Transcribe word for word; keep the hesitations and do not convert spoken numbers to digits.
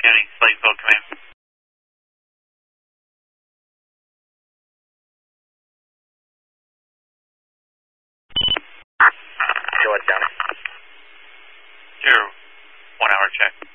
County, Slateville Command. George County. Your one hour check.